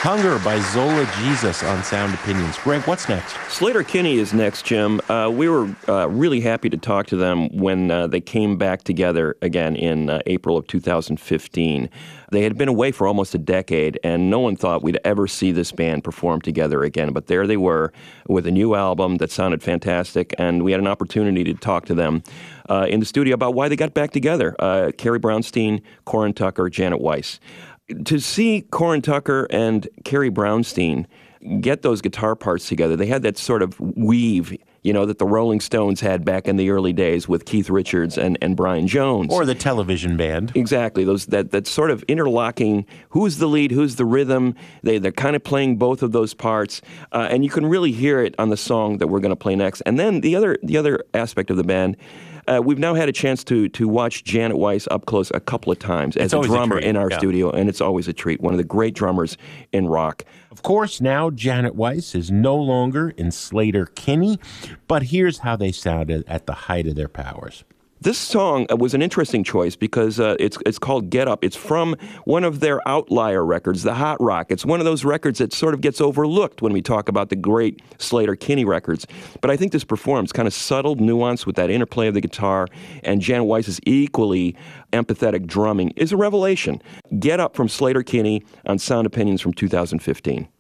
Hunger by Zola Jesus on Sound Opinions. Greg, what's next? Sleater-Kinney is next, Jim. We were really happy to talk to them when they came back together again in April of 2015. They had been away for almost a decade, and no one thought we'd ever see this band perform together again. But there they were with a new album that sounded fantastic, and we had an opportunity to talk to them in the studio about why they got back together. Carrie Brownstein, Corin Tucker, Janet Weiss. To see Corin Tucker and Carrie Brownstein get those guitar parts together, they had that sort of weave, that the Rolling Stones had back in the early days with Keith Richards and Brian Jones. Or the Television Band. Exactly. That sort of interlocking, who's the lead, who's the rhythm. They're kind of playing both of those parts. And you can really hear it on the song that we're going to play next. And then the other aspect of the band, we've now had a chance to watch Janet Weiss up close a couple of times as a drummer in our studio, and it's always a treat. One of the great drummers in rock. Of course, now Janet Weiss is no longer in Sleater-Kinney, but here's how they sounded at the height of their powers. This song was an interesting choice because it's called Get Up. It's from one of their outlier records, the Hot Rock. It's one of those records that sort of gets overlooked when we talk about the great Sleater-Kinney records. But I think this performance, kind of subtle nuance with that interplay of the guitar and Janet Weiss's equally empathetic drumming, is a revelation. Get Up from Sleater-Kinney on Sound Opinions from 2015.